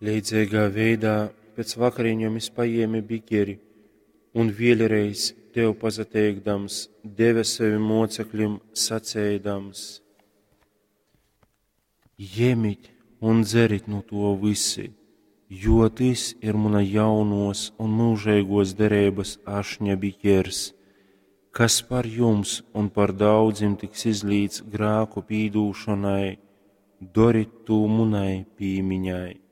Līdzīgā veidā pēc vakariņām es paņēmu bikeri un vēlreiz tev pazateikdams, deva saviem mocekļiem sacēdams: Ņemiet un dzerit no to visi, jo tas ir mana jaunos un mūžīgos derības ašņa bikers, kas par jums un par daudziem tiks izlīts grēku pīdūšanai, dariet to manai pīmiņai.